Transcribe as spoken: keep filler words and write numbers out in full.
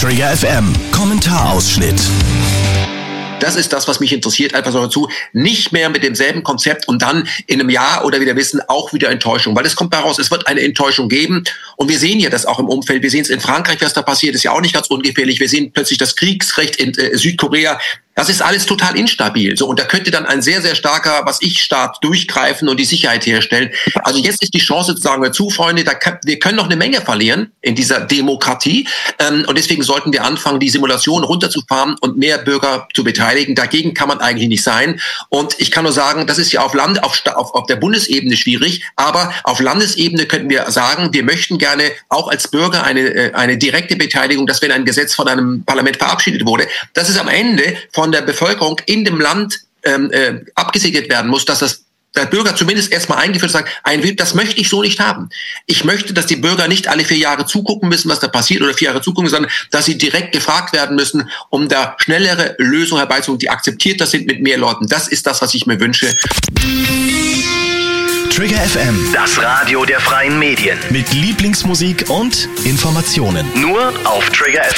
Trigger F M, Kommentarausschnitt. Das ist das, was mich interessiert, einfach so dazu. Nicht mehr mit demselben Konzept und dann in einem Jahr oder wie wir wissen, auch wieder Enttäuschung. Weil es kommt daraus, es wird eine Enttäuschung geben. Und wir sehen ja das auch im Umfeld. Wir sehen es in Frankreich, was da passiert, ist ja auch nicht ganz ungefährlich. Wir sehen plötzlich das Kriegsrecht in äh, Südkorea. Das ist alles total instabil. So, und da könnte dann ein sehr, sehr starker, was ich, Staat durchgreifen und die Sicherheit herstellen. Also jetzt ist die Chance zu sagen, hör zu, Freunde, da kann, wir können noch eine Menge verlieren in dieser Demokratie. Ähm, und deswegen sollten wir anfangen, die Simulation runterzufahren und mehr Bürger zu beteiligen. Dagegen kann man eigentlich nicht sein. Und ich kann nur sagen, das ist ja auf Land, auf, auf, auf der Bundesebene schwierig. Aber auf Landesebene könnten wir sagen, wir möchten gerne auch als Bürger eine, eine direkte Beteiligung, dass wenn ein Gesetz von einem Parlament verabschiedet wurde, dass es am Ende von der Bevölkerung in dem Land ähm, äh, abgesegnet werden muss, dass das der Bürger zumindest erstmal eingeführt sagt, ein, das möchte ich so nicht haben. Ich möchte, dass die Bürger nicht alle vier Jahre zugucken müssen, was da passiert, oder vier Jahre zugucken, sondern dass sie direkt gefragt werden müssen, um da schnellere Lösungen herbeizuholen, die akzeptierter sind mit mehr Leuten. Das ist das, was ich mir wünsche. Trigger F M, das Radio der freien Medien. mit Lieblingsmusik und Informationen. Nur auf Trigger F M.